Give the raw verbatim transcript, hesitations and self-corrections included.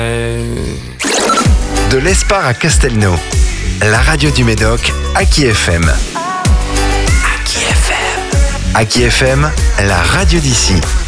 Euh... De l'Espar à Castelnau, la radio du Médoc, Aki F M. Aki F M. Aki F M, la radio d'ici.